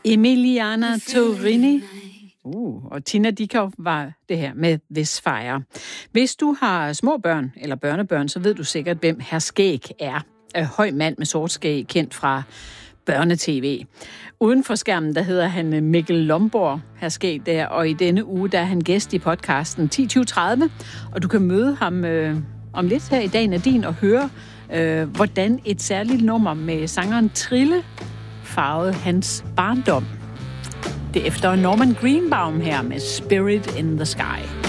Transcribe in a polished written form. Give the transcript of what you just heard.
Emiliana Torrini. Og Tina Dickow var det her med This Fire. Hvis du har små børn eller børnebørn, så ved du sikkert, hvem Hr. Skæg er. Høj mand med sort skæg, kendt fra børnetv. Uden for skærmen, der hedder han Mikkel Lomborg, Hr. Skæg der, og i denne uge, der er han gæst i podcasten 10.20.30, og du kan møde ham om lidt her i Dagen er din og høre, hvordan et særligt nummer med sangeren Trille farvede hans barndom. Det er efter Norman Greenbaum her med Spirit in the Sky.